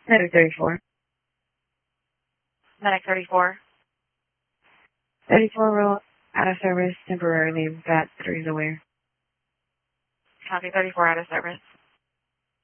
Medic 34. Medic 34. 34 will out of service temporarily. VAT 3 is aware. Copy 34 out of service.